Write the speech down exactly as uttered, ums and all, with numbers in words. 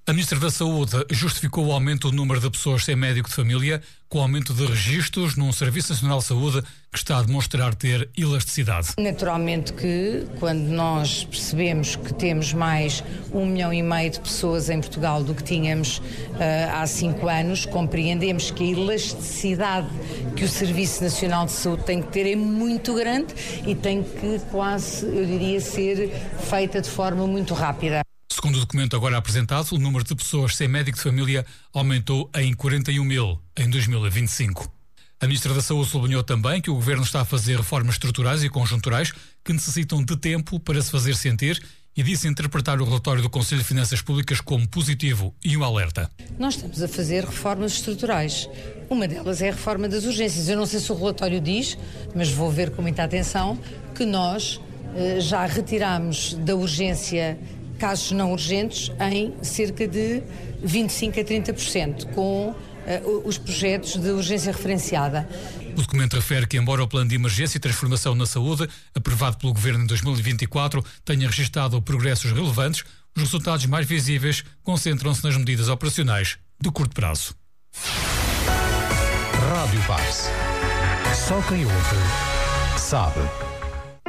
A Ministra da Saúde justificou o aumento do número de pessoas sem médico de família com o aumento de registros num Serviço Nacional de Saúde que está a demonstrar ter elasticidade. Naturalmente que, quando nós percebemos que temos mais um milhão e meio de pessoas em Portugal do que tínhamos uh, há cinco anos, compreendemos que a elasticidade que o Serviço Nacional de Saúde tem que ter é muito grande e tem que quase, eu diria, ser feita de forma muito rápida. Segundo o documento agora apresentado, o número de pessoas sem médico de família aumentou em quarenta e um mil em dois mil e vinte e cinco. A Ministra da Saúde sublinhou também que o Governo está a fazer reformas estruturais e conjunturais que necessitam de tempo para se fazer sentir e disse interpretar o relatório do Conselho de Finanças Públicas como positivo e um alerta. Nós estamos a fazer reformas estruturais. Uma delas é a reforma das urgências. Eu não sei se o relatório diz, mas vou ver com muita atenção, que nós eh, já retiramos da urgência casos não urgentes em cerca de vinte e cinco a trinta por cento, com uh, os projetos de urgência referenciada. O documento refere que, embora o Plano de Emergência e Transformação na Saúde, aprovado pelo Governo em dois mil e vinte e quatro, tenha registado progressos relevantes, os resultados mais visíveis concentram-se nas medidas operacionais de curto prazo. Rádio Paz. Só quem ouve sabe.